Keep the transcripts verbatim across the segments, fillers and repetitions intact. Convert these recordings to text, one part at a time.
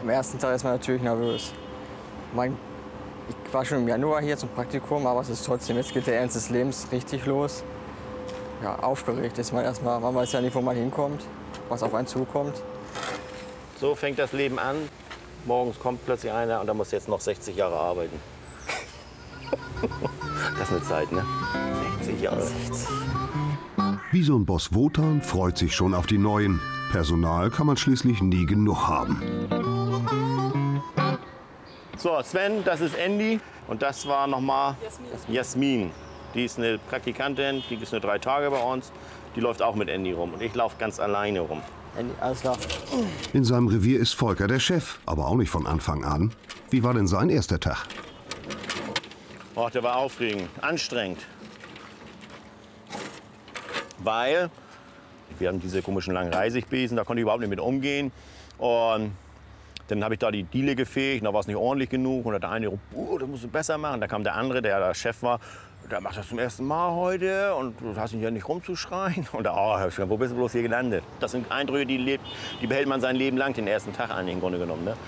Am ersten Tag ist man natürlich nervös. Mein, ich war schon im Januar hier zum Praktikum, aber es ist trotzdem, jetzt geht der Ernst des Lebens richtig los. Ja, aufgeregt ist man erstmal, man weiß ja nicht, wo man hinkommt, was auf einen zukommt. So fängt das Leben an. Morgens kommt plötzlich einer und da muss jetzt noch sechzig Jahre arbeiten. Das ist eine Zeit, ne? sechzig Jahre. Wie so ein Boss Wotan freut sich schon auf die Neuen. Personal kann man schließlich nie genug haben. So, Sven, das ist Andy und das war nochmal Jasmin. Jasmin. Die ist eine Praktikantin, die ist nur drei Tage bei uns. Die läuft auch mit Andy rum und ich laufe ganz alleine rum. Andy, alles klar. In seinem Revier ist Volker der Chef, aber auch nicht von Anfang an. Wie war denn sein erster Tag? Oh, der war aufregend, anstrengend. Weil wir haben diese komischen langen Reisigbesen, da konnte ich überhaupt nicht mit umgehen. Und dann habe ich da die Diele gefegt, da war es nicht ordentlich genug. Und da der eine, oh, das musst du besser machen. Da kam der andere, der der Chef war, der macht das zum ersten Mal heute und du hast ihn hier nicht rumzuschreien. Und da, oh, wo bist du bloß hier gelandet? Das sind Eindrücke, die, lebt, die behält man sein Leben lang, den ersten Tag an, im Grunde genommen. Ne?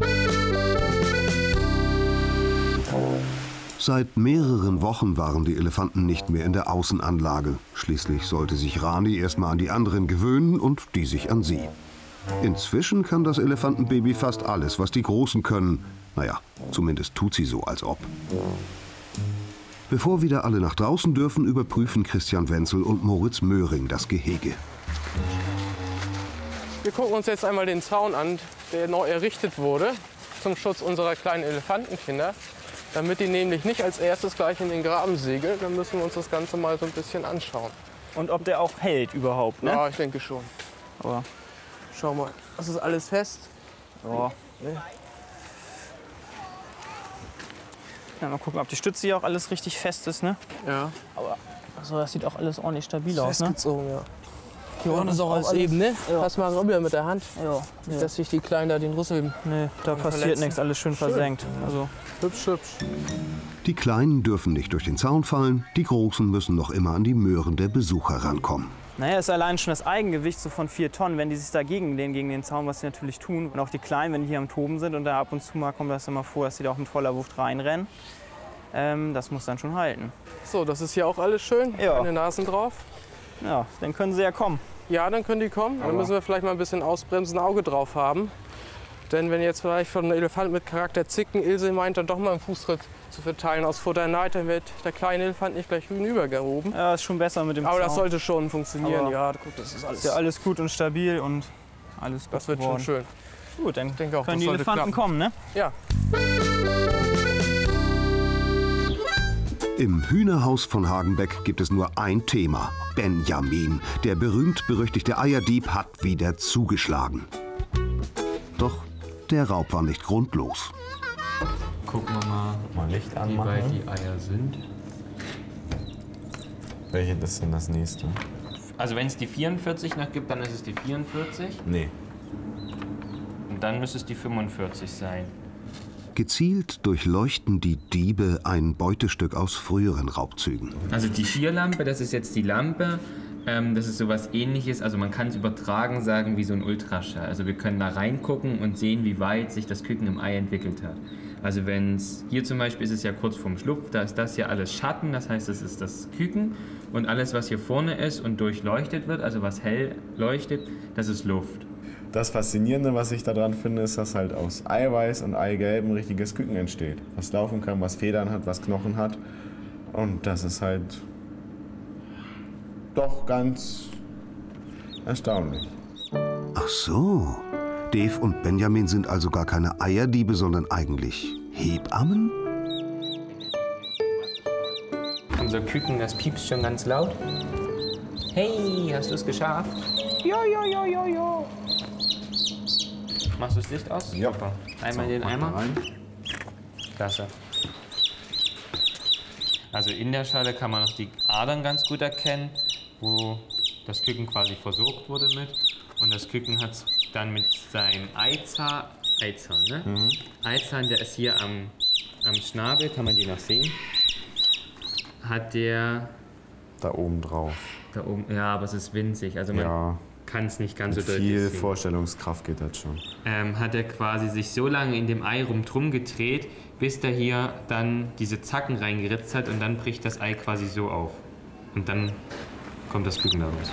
Seit mehreren Wochen waren die Elefanten nicht mehr in der Außenanlage. Schließlich sollte sich Rani erst mal an die anderen gewöhnen und die sich an sie. Inzwischen kann das Elefantenbaby fast alles, was die Großen können. Naja, zumindest tut sie so, als ob. Bevor wieder alle nach draußen dürfen, überprüfen Christian Wenzel und Moritz Möhring das Gehege. Wir gucken uns jetzt einmal den Zaun an, der neu errichtet wurde zum Schutz unserer kleinen Elefantenkinder. Damit die nämlich nicht als erstes gleich in den Graben segeln, dann müssen wir uns das Ganze mal so ein bisschen anschauen. Und ob der auch hält überhaupt, ne? Ja, ich denke schon. Aber schau mal, das ist alles fest. Ja. Nee. Ja, mal gucken, ob die Stütze hier auch alles richtig fest ist, ne? Ja. Aber also, das sieht auch alles ordentlich stabil aus, ne? Festgezogen, ja. Hier unten ist auch alles eben, ne? Ja. Pass mal rüber mit der Hand. Ja. Nicht, dass sich die Kleinen da den Rüssel. Nee, da passiert verletzen. nichts, alles schön versenkt. Also hübsch, hübsch. Die Kleinen dürfen nicht durch den Zaun fallen, die Großen müssen noch immer an die Möhren der Besucher rankommen. Naja, ist allein schon das Eigengewicht so von vier Tonnen, wenn die sich dagegen lehnen, gegen den Zaun, was sie natürlich tun. Und auch die Kleinen, wenn die hier am Toben sind und da ab und zu mal kommt das immer vor, dass die da auch mit voller Wucht reinrennen. Ähm, das muss dann schon halten. So, das ist hier auch alles schön. Ja. Keine Nasen drauf. Ja, dann können sie ja kommen. Ja, dann können die kommen. Dann müssen wir vielleicht mal ein bisschen ausbremsen, ein Auge drauf haben. Denn wenn jetzt vielleicht von einem Elefant mit Charakter Zicken Ilse meint, dann doch mal einen Fußtritt zu verteilen aus Futterneid, dann wird der kleine Elefant nicht gleich hinübergehoben. Ja, ist schon besser mit dem Aber Zaun. das sollte schon funktionieren. Aber ja, guck, das ist alles. Ist ja alles gut und stabil und alles gut Das wird geworden. schon schön. Gut, dann Ich denke auch, können das die sollte Elefanten klappen. kommen, ne? Ja. Im Hühnerhaus von Hagenbeck gibt es nur ein Thema: Benjamin. Der berühmt-berüchtigte Eierdieb hat wieder zugeschlagen. Doch der Raub war nicht grundlos. Gucken wir mal, Mal Licht wie anmachen. weit die Eier sind. Welche ist denn das nächste? Also wenn es die vierundvierzig noch gibt, dann ist es die vierundvierzig. Nee. Und dann müsste es die fünfundvierzig sein. Gezielt durchleuchten die Diebe ein Beutestück aus früheren Raubzügen. Also die Schierlampe, das ist jetzt die Lampe. Ähm, das ist sowas Ähnliches. Also man kann es übertragen sagen wie so ein Ultraschall. Also wir können da reingucken und sehen, wie weit sich das Küken im Ei entwickelt hat. Also wenn es hier zum Beispiel ist es ja kurz vorm Schlupf, da ist das hier alles Schatten, das heißt, das ist das Küken. Und alles, was hier vorne ist und durchleuchtet wird, also was hell leuchtet, das ist Luft. Das Faszinierende, was ich daran finde, ist, dass halt aus Eiweiß und Eigelb ein richtiges Küken entsteht. Was laufen kann, was Federn hat, was Knochen hat. Und das ist halt doch ganz erstaunlich. Ach so. Dave und Benjamin sind also gar keine Eierdiebe, sondern eigentlich Hebammen? Unser Küken, das piepst schon ganz laut. Hey, hast du es geschafft? Ja, ja, ja, ja, ja. Machst du das Licht aus? Ja. Super. Einmal den Eimer. Klasse. Also in der Schale kann man noch die Adern ganz gut erkennen, wo das Küken quasi versorgt wurde mit. Und das Küken hat dann mit seinem Eizahn, Eizahn, ne? Mhm. Eizahn, der ist hier am, am Schnabel, kann man die noch sehen? Hat der Da oben drauf. da oben, ja, aber es ist winzig. Also man Ja. kann es nicht ganz so deutlich Viel sehen. Vorstellungskraft geht das schon. Ähm, hat er quasi sich so lange in dem Ei rum drum gedreht, bis da hier dann diese Zacken reingeritzt hat und dann bricht das Ei quasi so auf. Und dann kommt das Küken da raus.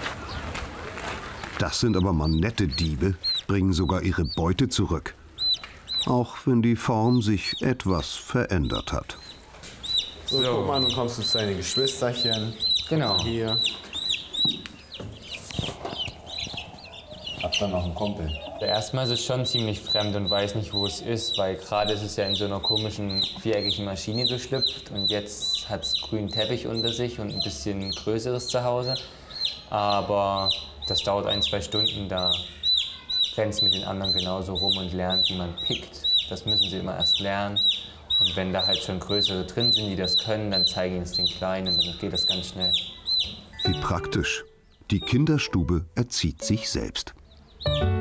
Das sind aber mal nette Diebe, bringen sogar ihre Beute zurück. Auch wenn die Form sich etwas verändert hat. So, So. guck mal, nun kommst du zu deinen Geschwisterchen. Genau. Hier. Hab dann noch einen Kumpel. Erstmal ist es schon ziemlich fremd und weiß nicht, wo es ist, weil gerade ist es ja in so einer komischen viereckigen Maschine geschlüpft und jetzt hat es grünen Teppich unter sich und ein bisschen größeres Zuhause. Aber das dauert ein, zwei Stunden, da rennt es mit den anderen genauso rum und lernt, wie man pickt. Das müssen sie immer erst lernen. Und wenn da halt schon größere drin sind, die das können, dann zeige ich es den Kleinen und dann geht das ganz schnell. Wie praktisch. Die Kinderstube erzieht sich selbst.